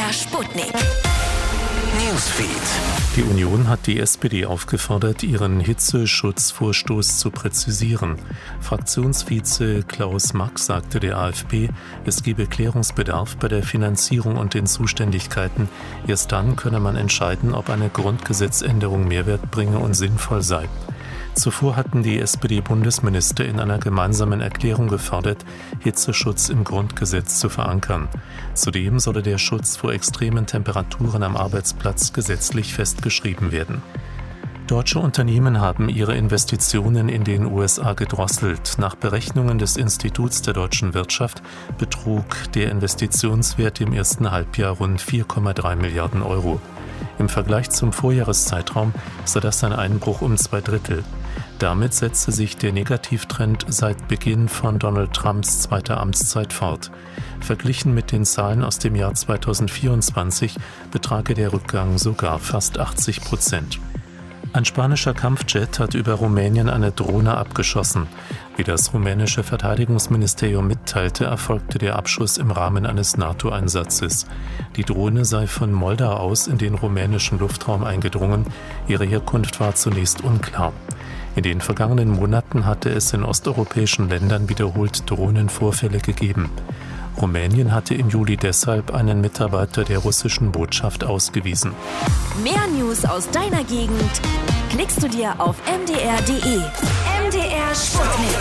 MDR Sputnik. Newsfeed. Die Union hat die SPD aufgefordert, ihren Hitzeschutzvorstoß zu präzisieren. Fraktionsvize Klaus Mack sagte der AfP, es gebe Klärungsbedarf bei der Finanzierung und den Zuständigkeiten. Erst dann könne man entscheiden, ob eine Grundgesetzänderung Mehrwert bringe und sinnvoll sei. Zuvor hatten die SPD-Bundesminister in einer gemeinsamen Erklärung gefordert, Hitzeschutz im Grundgesetz zu verankern. Zudem solle der Schutz vor extremen Temperaturen am Arbeitsplatz gesetzlich festgeschrieben werden. Deutsche Unternehmen haben ihre Investitionen in den USA gedrosselt. Nach Berechnungen des Instituts der deutschen Wirtschaft betrug der Investitionswert im ersten Halbjahr rund 4,3 Milliarden Euro. Im Vergleich zum Vorjahreszeitraum sei das ein Einbruch um 2/3. Damit setze sich der Negativtrend seit Beginn von Donald Trumps zweiter Amtszeit fort. Verglichen mit den Zahlen aus dem Jahr 2024 betrage der Rückgang sogar fast 80%. Ein spanischer Kampfjet hat über Rumänien eine Drohne abgeschossen. Wie das rumänische Verteidigungsministerium mitteilte, erfolgte der Abschuss im Rahmen eines NATO-Einsatzes. Die Drohne sei von Moldau aus in den rumänischen Luftraum eingedrungen. Ihre Herkunft war zunächst unklar. In den vergangenen Monaten hatte es in osteuropäischen Ländern wiederholt Drohnenvorfälle gegeben. Rumänien hatte im Juli deshalb einen Mitarbeiter der russischen Botschaft ausgewiesen. Mehr News aus deiner Gegend klickst du dir auf mdr.de. MDR Sputnik.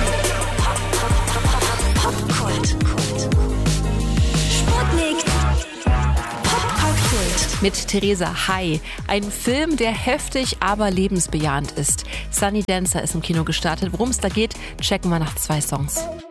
Popkult. Sputnik. Popkult. Mit Theresa Hay. Ein Film, der heftig, aber lebensbejahend ist. Sunny Dancer ist im Kino gestartet. Worum es da geht, checken wir nach 2 Songs.